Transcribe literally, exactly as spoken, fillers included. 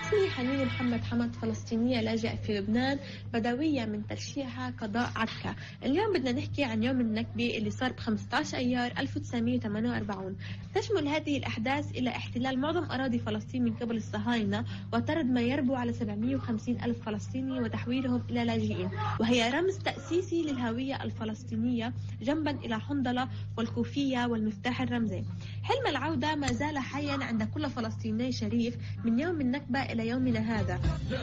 اسمي حنين محمد حمد، فلسطينية لاجئة في لبنان، بدوية من ترشيحة قضاء عكا. اليوم بدنا نحكي عن يوم النكبة اللي صار ب خمسة عشر أيار ألف وتسعمئة وثمانية وأربعين. تشمل هذه الأحداث إلى احتلال معظم أراضي فلسطين من قبل الصهاينة، وطرد ما يربو على سبعمئة وخمسين ألف فلسطيني وتحويلهم إلى لاجئين، وهي رمز تأسيسي للهوية الفلسطينية جنبا إلى حنظلة والكوفية والمفتاح الرمزي. حلم العودة ما زال حيا عند كل فلسطيني شريف من يوم النكبة إلى يومنا هذا.